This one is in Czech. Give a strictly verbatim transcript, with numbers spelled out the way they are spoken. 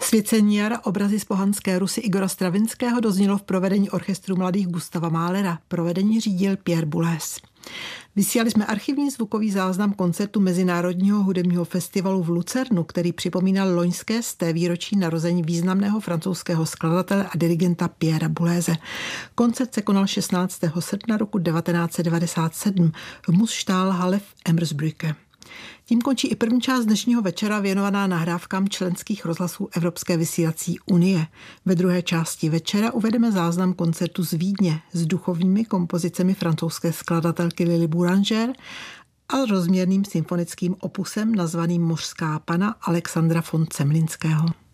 Svěcení jara, obrazy z pohanské Rusy Igora Stravinského doznělo v provedení orchestru mladých Gustava Mahlera. Provedení řídil Pierre Boulez. Vysílali jsme archivní zvukový záznam koncertu Mezinárodního hudebního festivalu v Lucernu, který připomínal loňské sté výročí narození významného francouzského skladatele a dirigenta Pierra Bouleze. Koncert se konal šestnáctého srpna roku devatenáct set devadesát sedm v Mußstahlhalle v Emersbrücke. Tím končí i první část dnešního večera věnovaná nahrávkám členských rozhlasů Evropské vysílací unie. Ve druhé části večera uvedeme záznam koncertu z Vídně s duchovními kompozicemi francouzské skladatelky Lily Boulanger a rozměrným symfonickým opusem nazvaným Mořská pana Alexandra von Zemlinského.